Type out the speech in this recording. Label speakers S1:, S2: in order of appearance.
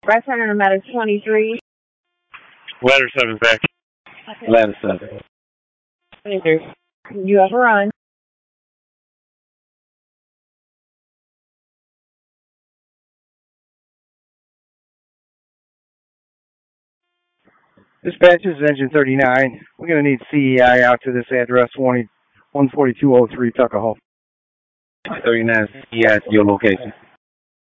S1: Right turn on ladder 23.
S2: Ladder 7 back.
S3: Ladder 7.
S1: 23. You have a run.
S4: Dispatch, this is Engine 39. We're going to need CEI out to this address, 14203 Tuckahoe.
S3: 39 CEI to your location.